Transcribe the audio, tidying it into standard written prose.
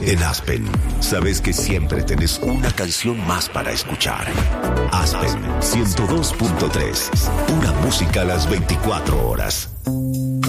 En Aspen, sabes que siempre tenés una canción más para escuchar. Aspen 102.3, pura música a las 24 horas.